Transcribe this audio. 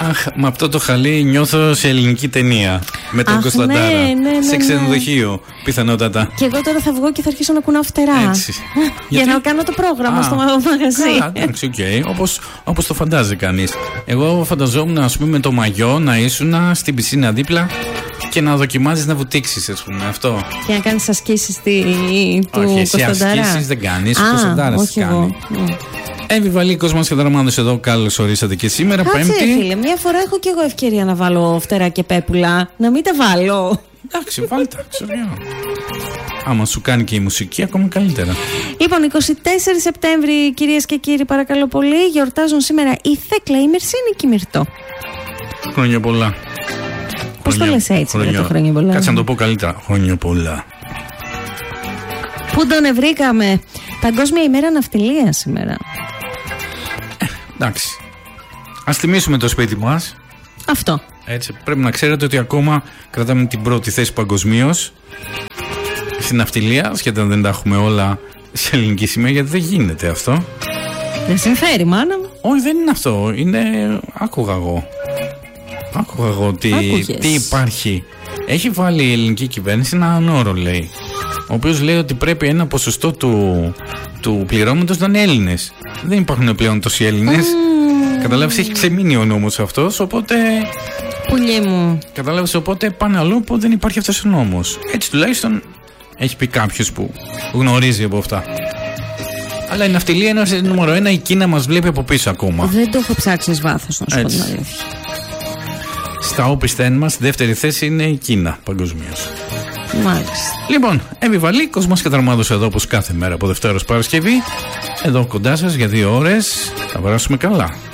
Αχ, με αυτό το χαλί νιώθω σε ελληνική ταινία. Με τον Κωνσταντάρα. Ναι. Σε ξενοδοχείο, πιθανότατα. Και εγώ τώρα θα βγω και θα αρχίσω να κουνάω φτερά. Έτσι. Για να κάνω το πρόγραμμα στο μαγαζί. Εντάξει, οκ. Όπως το φαντάζει κανείς. Εγώ φανταζόμουν, ας πούμε, με το μαγιό να ήσουν στην πισίνα δίπλα και να δοκιμάζεις να βουτήξεις, ας πούμε, αυτό. Και να κάνεις ασκήσεις του όχι, εσύ Κωνσταντάρα. ασκήσεις δεν κάνεις, ο Κωνσταντάρας τις κάνει. Έμβη Κόσμος και Δραμάδος εδώ, καλώς ορίσατε και σήμερα. Κάτσε, Πέμπτη. φίλε, μια φορά έχω και εγώ ευκαιρία να βάλω φτερά και πέπουλα. Να μην τα βάλω. Εντάξει, βάλτε, ξέρω. Άμα σου κάνει και η μουσική, ακόμα καλύτερα. Λοιπόν, 24 Σεπτέμβρη, κυρίες και κύριοι, παρακαλώ πολύ, γιορτάζουν σήμερα η Θέκλα, η Μερσίνη και η Μυρτώ. Χρόνια πολλά. Πώς το λες έτσι, το χρόνια πολλά? Κάτσε να το πω καλύτερα. Χρόνια πολλά. Πού τον βρήκαμε? Παγκόσμια ημέρα ναυτιλίας σήμερα. Εντάξει. Ας τιμήσουμε το σπίτι μας. Αυτό. Έτσι, πρέπει να ξέρετε ότι ακόμα κρατάμε την πρώτη θέση παγκοσμίως στην ναυτιλία, σχεδόν δεν τα έχουμε όλα σε ελληνική σημαία, γιατί δεν γίνεται αυτό. Δεν συμφέρει, μάνα μου. Όχι, δεν είναι αυτό. Είναι. Άκουγα εγώ τι υπάρχει. Έχει βάλει η ελληνική κυβέρνηση έναν όρο, λέει, ο οποίος λέει ότι πρέπει ένα ποσοστό του πληρώματος να είναι Έλληνες. Δεν υπάρχουν πλέον τόσοι Έλληνες. Καταλάβεις, έχει ξεμείνει ο νόμος αυτός, οπότε. Πουλί μου. Κατάλαβες, οπότε πάνε αλλού που δεν υπάρχει αυτός ο νόμος. Έτσι τουλάχιστον έχει πει κάποιος που γνωρίζει από αυτά. Αλλά η ναυτιλία είναι νούμερο 1, η Κίνα μας βλέπει από πίσω ακόμα. Δεν το έχω ψάξει εις βάθος, να σου πω την αλήθεια. Στα όπισθεν μας, δεύτερη θέση είναι η Κίνα παγκοσμίως. Μάλιστα. Λοιπόν, Έμβη Κόσμος και Δραμάδος εδώ, όπως κάθε μέρα από Δευτέρα ως Παρασκευή. Εδώ κοντά σας για 2 ώρες. Θα περάσουμε καλά.